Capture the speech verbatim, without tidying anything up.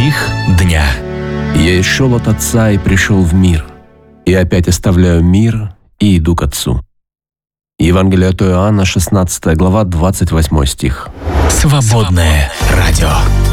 Стих дня. «Я исшел от Отца и пришел в мир, и опять оставляю мир и иду к Отцу». Евангелие от Иоанна, шестнадцатая глава, двадцать восьмой стих. Свободное радио.